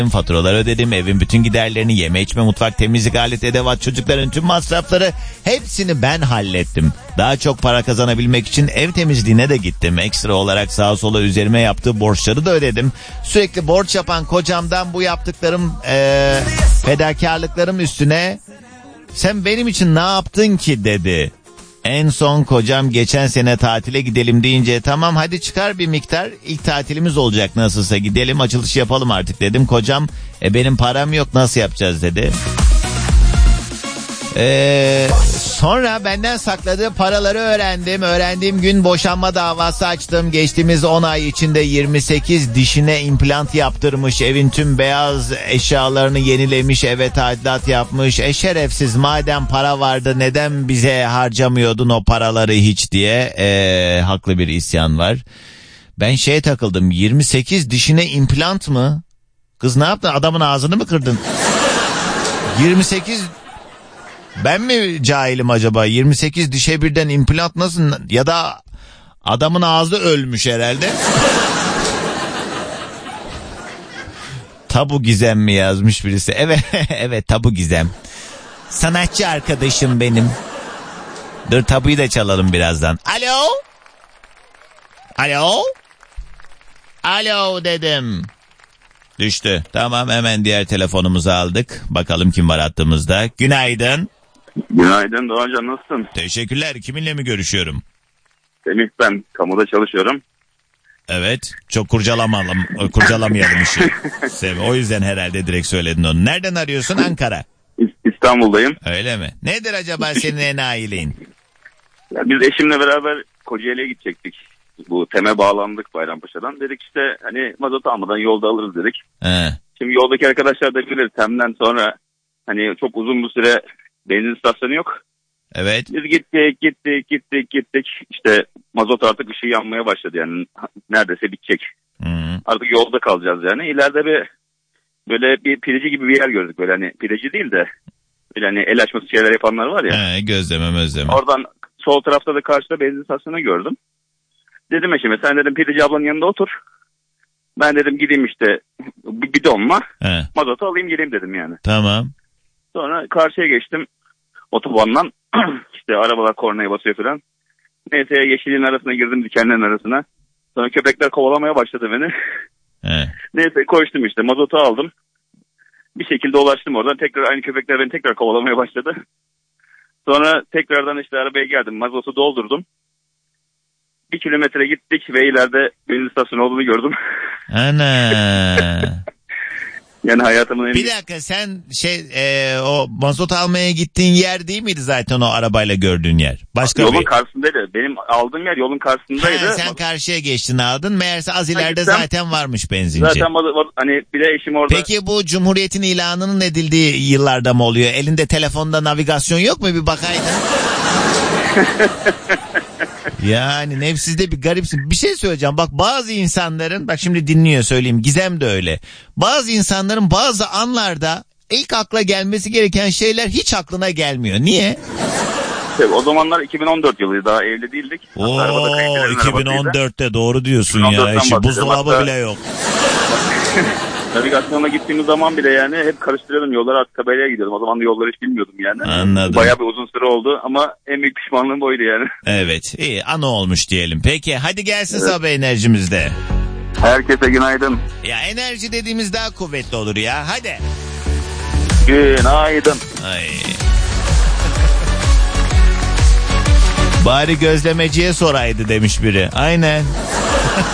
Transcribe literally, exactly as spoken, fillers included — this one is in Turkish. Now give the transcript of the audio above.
faturaları ödedim, evin bütün giderlerini, yeme içme, mutfak, temizlik, alet, edevat, çocukların tüm masrafları, hepsini ben hallettim. Daha çok para kazanabilmek için ev temizliğine de gittim. Ekstra olarak sağa sola üzerime yaptığı borçları da ödedim. Sürekli borç yapan kocamdan bu yaptıklarım ee, fedakarlıklarım üstüne sen benim için ne yaptın ki dedi. En son kocam geçen sene tatile gidelim deyince tamam hadi çıkar bir miktar, ilk tatilimiz olacak nasılsa, gidelim açılış yapalım artık dedim. Kocam e, benim param yok nasıl yapacağız dedi. Ee, sonra benden sakladığı paraları öğrendim. Öğrendiğim gün boşanma davası açtım. Geçtiğimiz on ay içinde yirmi sekiz dişine implant yaptırmış. Evin tüm beyaz eşyalarını yenilemiş. Eve tadilat yapmış. E şerefsiz, madem para vardı neden bize harcamıyordun o paraları hiç diye ee, haklı bir isyan var. Ben şeye takıldım, yirmi sekiz dişine implant mı? Kız ne yaptın, adamın ağzını mı kırdın? yirmi sekiz Ben mi cahilim acaba? yirmi sekiz dişe birden implant nasıl? Ya da adamın ağzı ölmüş herhalde. Tabu Gizem mi yazmış birisi? Evet, evet Tabu Gizem. Sanatçı arkadaşım benim. Dur tabuyu da çalalım birazdan. Alo? Alo? Alo dedim. Düştü. Tamam, hemen diğer telefonumuzu aldık. Bakalım kim var hattımızda. Günaydın. Günaydın Doğancan, nasılsın? Teşekkürler. Kiminle mi görüşüyorum? Semih ben. Kamuda çalışıyorum. Evet. Çok kurcalamayalım, kurcalamayalım işi. O yüzden herhalde direkt söyledin onu. Nereden arıyorsun? Ankara. İstanbul'dayım. Öyle mi? Nedir acaba senin enayiliğin? Ya biz eşimle beraber Kocaeli'ye gidecektik. Bu Tem'e bağlandık Bayrampaşa'dan. Dedik işte hani mazot almadan yolda alırız dedik. He. Şimdi yoldaki arkadaşlar da bilir, Tem'den sonra hani çok uzun bir süre benzin istasyonu yok. Evet. Biz gittik gittik gittik gittik. İşte mazot artık ışığı yanmaya başladı yani neredeyse bitecek. Hı-hı. Artık yolda kalacağız yani. İleride bir böyle bir pideci gibi bir yer gördük. Böyle hani pideci değil de böyle hani el açması şeyler yapanlar var ya. He, gözleme gözleme. Oradan sol tarafta da karşıda benzin istasyonu gördüm. Dedim eşime sen dedim pideci ablanın yanında otur. Ben dedim gideyim işte bir bidonla He. mazotu alayım geleyim dedim yani. Tamam. Sonra karşıya geçtim otobandan. İşte arabalar kornaya basıyor falan. Neyse yeşilin arasına girdim, dikenlerin arasına. Sonra köpekler kovalamaya başladı beni. He. Neyse koştum işte mazotu aldım. Bir şekilde ulaştım oradan. Tekrar aynı köpekler beni tekrar kovalamaya başladı. Sonra tekrardan işte arabaya geldim. Mazotu doldurdum. Bir kilometre gittik ve ileride benzin istasyonu olduğunu gördüm. Ana. Yani hayatımın en... Bir dakika, sen şey e, o mazot almaya gittiğin yer değil miydi zaten o arabayla gördüğün yer? Başka yolun bir... karşısındaydı. Benim aldığım yer yolun karşısındaydı. Ha, sen karşıya geçtin aldın. Meğerse az ileride gitsem, zaten varmış benzinci. Zaten hani bir de eşim orada. Peki bu Cumhuriyet'in ilanının edildiği yıllarda mı oluyor? Elinde telefonda navigasyon yok mu? Bir bakaydın. Yani nefsizde bir garipsin. Bir şey söyleyeceğim. Bak bazı insanların, bak şimdi dinliyor söyleyeyim. Gizem de öyle. Bazı insanların bazı anlarda ilk akla gelmesi gereken şeyler hiç aklına gelmiyor. Niye? Tabii, o zamanlar iki bin on dört yılıydı, daha evli değildik. Oo, iki bin on dörtte doğru diyorsun ya. Eşi, buzdolabı hatta bile yok. Navigasyona gittiğimiz zaman bile yani hep karıştırıyordum yolları, artık tabelaya gidiyordum. O zaman da yolları hiç bilmiyordum yani. Anladım. Bayağı bir uzun süre oldu ama en büyük pişmanlığım oydu yani. Evet, iyi anı olmuş diyelim. Peki hadi gelsin evet. Sabah enerjimizde. Herkese günaydın. Ya enerji dediğimiz daha kuvvetli olur ya, hadi. Günaydın. Ay. Bari gözlemeciye soraydı demiş biri. Aynen.